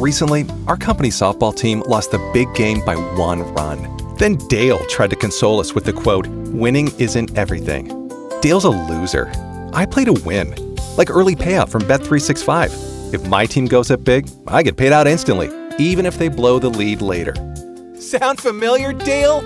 Recently, our company's softball team lost the big game by 1 run. Then Dale tried to console us with the quote, "Winning isn't everything." Dale's a loser. I play to win, like early payout from Bet365. If my team goes up big, I get paid out instantly, even if they blow the lead later. Sound familiar, Dale?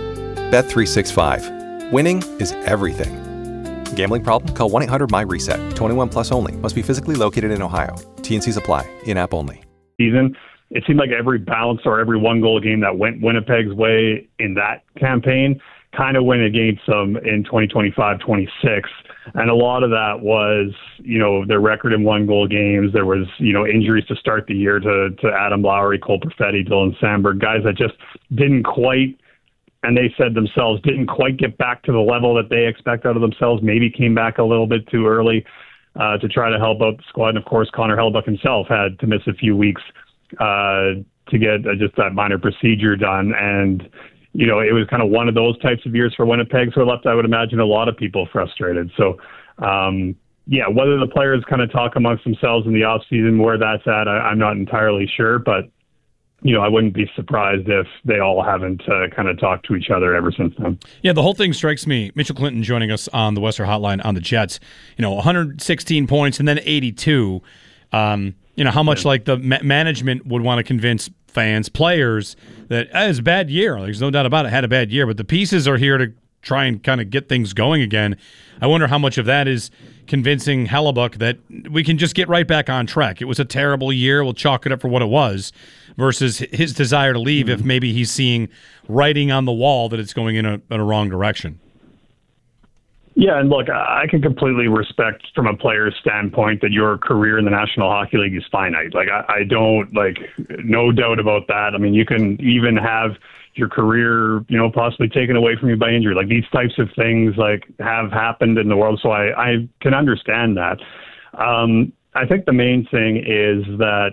Bet365. Winning is everything. Gambling problem? Call 1-800-MY-RESET. 21 plus only. Must be physically located in Ohio. T&Cs apply. In-app only. Season, it seemed like every bounce or every one-goal game that went Winnipeg's way in that campaign kind of went against them in 2025-26. And a lot of that was, their record in one-goal games. There was, injuries to start the year to Adam Lowry, Cole Perfetti, Dylan Sandberg, guys that just didn't quite, and they said themselves, didn't quite get back to the level that they expect out of themselves, maybe came back a little bit too early to try to help out the squad. And, of course, Connor Hellebuyck himself had to miss a few weeks to get just that minor procedure done. And, it was kind of one of those types of years for Winnipeg. So it left, I would imagine, a lot of people frustrated. So, whether the players kind of talk amongst themselves in the offseason, where that's at, I'm not entirely sure. But, I wouldn't be surprised if they all haven't kind of talked to each other ever since then. Yeah, the whole thing strikes me. Mitchell Clinton joining us on the Western Hotline on the Jets. 116 points and then 82. How much like the management would want to convince fans, players, that it's a bad year. There's no doubt about it. Had a bad year, but the pieces are here to try and kind of get things going again. I wonder how much of that is convincing Hellebuyck that we can just get right back on track. It was a terrible year. We'll chalk it up for what it was, versus his desire to leave if maybe he's seeing writing on the wall that it's going in a wrong direction. Yeah, and look, I can completely respect from a player's standpoint that your career in the National Hockey League is finite. I don't, no doubt about that. I mean, you can even have your career, possibly taken away from you by injury. These types of things, have happened in the world, so I can understand that. I think the main thing is that,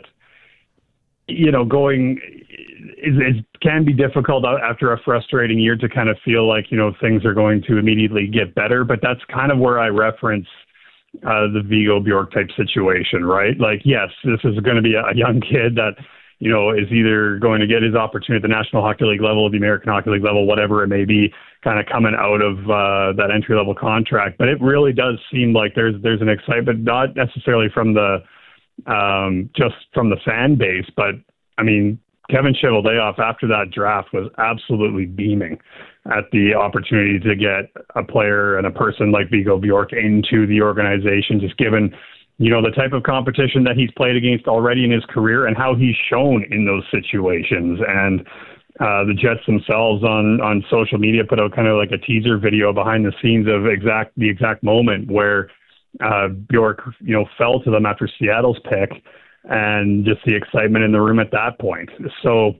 it can be difficult after a frustrating year to kind of feel like, things are going to immediately get better. But that's kind of where I reference the Viggo Bjork type situation, right? Yes, this is going to be a young kid that, is either going to get his opportunity at the National Hockey League level, the American Hockey League level, whatever it may be, kind of coming out of that entry-level contract. But it really does seem like there's an excitement, not necessarily from the just from the fan base, but I mean, Kevin Cheveldayoff after that draft was absolutely beaming at the opportunity to get a player and a person like Viggo Bjork into the organization, just given, the type of competition that he's played against already in his career and how he's shown in those situations. And the Jets themselves on social media put out kind of like a teaser video behind the scenes of the exact moment where Bjork, fell to them after Seattle's pick, and just the excitement in the room at that point. So,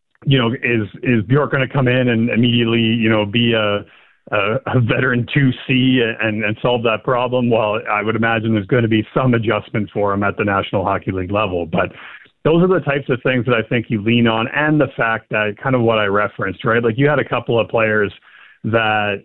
is Bjork going to come in and immediately, be a veteran 2C and solve that problem? Well, I would imagine there's going to be some adjustment for him at the National Hockey League level, but those are the types of things that I think you lean on, and the fact that kind of what I referenced, right? You had a couple of players that,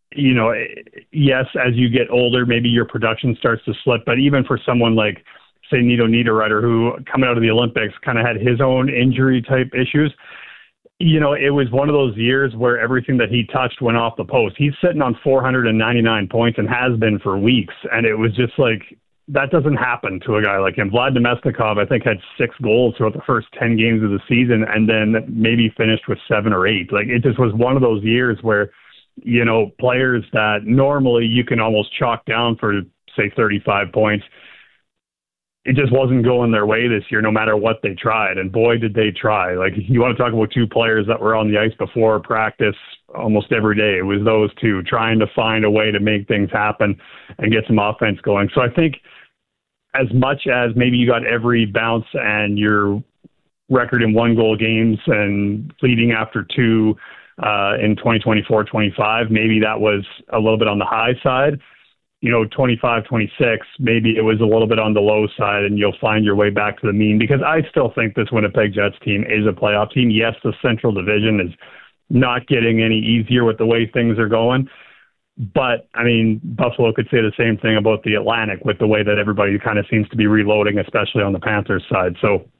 yes, as you get older, maybe your production starts to slip, but even for someone like, say, Nito Niederreiter, who coming out of the Olympics kind of had his own injury type issues, it was one of those years where everything that he touched went off the post. He's sitting on 499 points and has been for weeks. And it was just that doesn't happen to a guy like him. Vlad Nemesnikov, I think, had 6 goals throughout the first 10 games of the season and then maybe finished with 7 or 8. It just was one of those years where, players that normally you can almost chalk down for, say, 35 points, it just wasn't going their way this year, no matter what they tried. And boy, did they try. You want to talk about 2 players that were on the ice before practice almost every day. It was those 2 trying to find a way to make things happen and get some offense going. So I think as much as maybe you got every bounce and your record in 1-goal games and leading after 2 in 2024-25, maybe that was a little bit on the high side. 25-26, maybe it was a little bit on the low side, and you'll find your way back to the mean, because I still think this Winnipeg Jets team is a playoff team. Yes, the Central Division is not getting any easier with the way things are going, but, I mean, Buffalo could say the same thing about the Atlantic with the way that everybody kind of seems to be reloading, especially on the Panthers side. So